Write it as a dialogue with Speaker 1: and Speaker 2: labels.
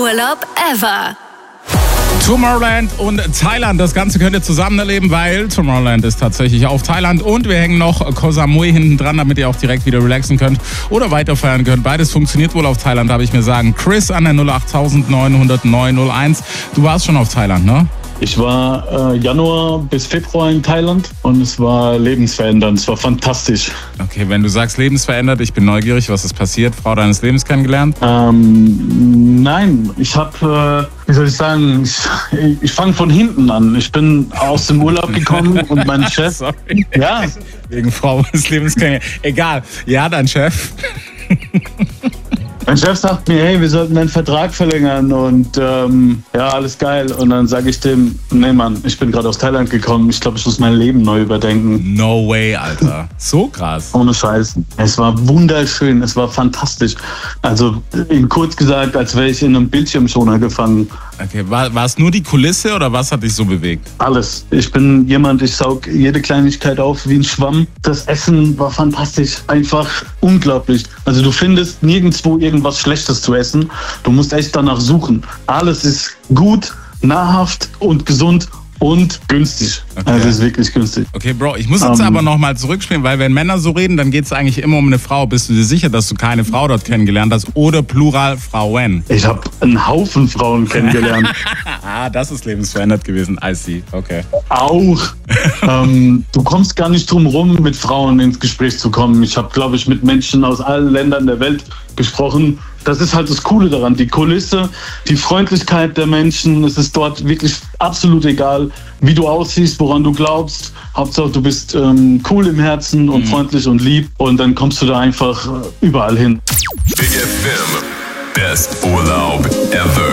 Speaker 1: Urlaub ever.
Speaker 2: Tomorrowland und Thailand, das Ganze könnt ihr zusammen erleben, weil Tomorrowland ist tatsächlich auf Thailand und wir hängen noch Koh Samui hinten dran, damit ihr auch direkt wieder relaxen könnt oder weiterfeiern könnt. Beides funktioniert wohl auf Thailand, habe ich mir sagen. Chris an der 08900 901. Du warst schon auf Thailand, ne?
Speaker 3: Ich war Januar bis Februar in Thailand und es war lebensverändernd, es war fantastisch.
Speaker 2: Okay, wenn du sagst lebensverändert, ich bin neugierig, was ist passiert? Frau deines Lebens kennengelernt?
Speaker 3: Nein, ich habe, wie soll ich sagen, ich fange von hinten an. Ich bin aus dem Urlaub gekommen und mein Chef...
Speaker 2: Sorry.
Speaker 3: Ja.
Speaker 2: Wegen Frau des Lebens kennengelernt. Egal, ja, dein Chef...
Speaker 3: Mein Chef sagt mir, hey, wir sollten deinen Vertrag verlängern und ja, alles geil. Und dann sage ich dem, nee Mann, ich bin gerade aus Thailand gekommen, ich glaube, ich muss mein Leben neu überdenken.
Speaker 2: No way, Alter. So krass.
Speaker 3: Ohne Scheiß. Es war wunderschön, es war fantastisch. Also kurz gesagt, als wäre ich in einem Bildschirmschoner gefangen.
Speaker 2: Okay, war es nur die Kulisse oder was hat dich so bewegt?
Speaker 3: Alles. Ich bin jemand, ich saug jede Kleinigkeit auf wie ein Schwamm. Das Essen war fantastisch, einfach unglaublich. Also du findest nirgendwo irgendwas Schlechtes zu essen. Du musst echt danach suchen. Alles ist gut, nahrhaft und gesund und günstig.
Speaker 2: Okay.
Speaker 3: Also es ist wirklich günstig.
Speaker 2: Okay, Bro, ich muss jetzt aber nochmal zurückspielen, weil wenn Männer so reden, dann geht es eigentlich immer um eine Frau. Bist du dir sicher, dass du keine Frau dort kennengelernt hast oder Plural Frauen?
Speaker 3: Ich habe einen Haufen Frauen kennengelernt.
Speaker 2: Das ist lebensverändert gewesen. I see. Okay.
Speaker 3: Auch. Du kommst gar nicht drum rum, mit Frauen ins Gespräch zu kommen. Ich habe, glaube ich, mit Menschen aus allen Ländern der Welt gesprochen. Das ist halt das Coole daran. Die Kulisse, die Freundlichkeit der Menschen. Es ist dort wirklich absolut egal, wie du aussiehst, woran du glaubst. Hauptsache, du bist cool im Herzen und freundlich und lieb. Und dann kommst du da einfach überall hin.
Speaker 4: Big FM. Best Urlaub ever.